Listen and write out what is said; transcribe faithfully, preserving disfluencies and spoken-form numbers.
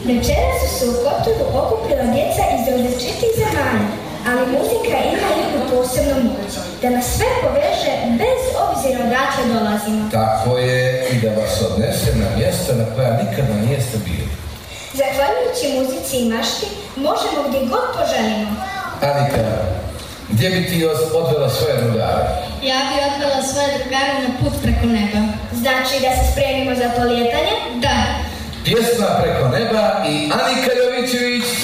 Večeras su se u Kotoru okupila djeca iz različitih zemalja, ali muzika ima jednu posebnu moć, da nas sve poveže bez obzira odakle dolazimo. Tako je, i da vas odnese na mjesto na koja nikada nijeste bili. Zahvaljujući muzici i mašti, možemo gdje god poželimo. Anika, gdje bi ti odvela svoje drugare? Ja bi odvela svoje drugare na put preko neba. Znači da se spremimo za polijetanje? Da. Pjesma Preko neba i Anika Jovićević